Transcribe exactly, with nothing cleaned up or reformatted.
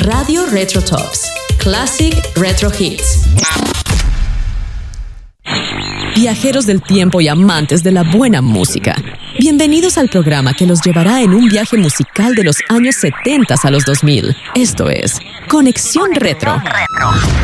Radio Retro Tops. Classic Retro Hits. Viajeros del tiempo y amantes de la buena música, bienvenidos al programa que los llevará en un viaje musical de los años setenta a los dos mil. Esto es Conexión Retro.